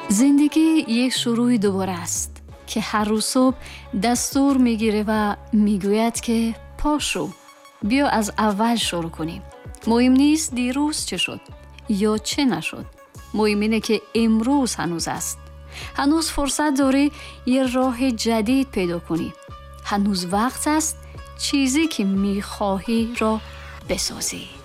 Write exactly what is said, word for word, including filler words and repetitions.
زندگی یک شروع دوباره است که هر روز صبح دستور میگیره و میگوید که پاشو بیا از اول شروع کنیم. مهم نیست دیروز چه شد یا چه نشد، مهم اینه که امروز هنوز است. هنوز فرصت داری یه راه جدید پیدا کنی. هنوز وقت است چیزی که میخواهی را بسازی.